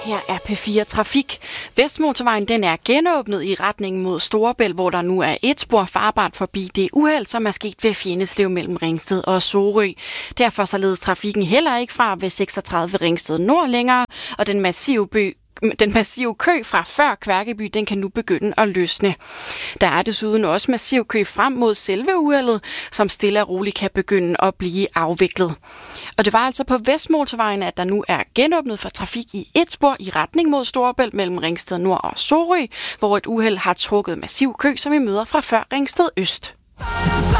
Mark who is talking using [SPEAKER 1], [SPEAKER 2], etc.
[SPEAKER 1] Her er P4 Trafik. Vestmotorvejen den er genåbnet i retning mod Storebælt, hvor der nu er et spor farbart forbi det uheld, som er sket ved Fjenneslev mellem Ringsted og Sorø. Derfor så ledes trafikken heller ikke fra ved 36 Ringsted Nord længere, og den massive kø fra før Kværkeby, den kan nu begynde at løsne. Der er desuden også massiv kø frem mod selve uheldet, som stille og roligt kan begynde at blive afviklet. Og det var altså på Vestmotorvejen, at der nu er genåbnet for trafik i et spor i retning mod Storebælt mellem Ringsted Nord og Sorø, hvor et uheld har trukket massiv kø, som vi møder fra før Ringsted Øst.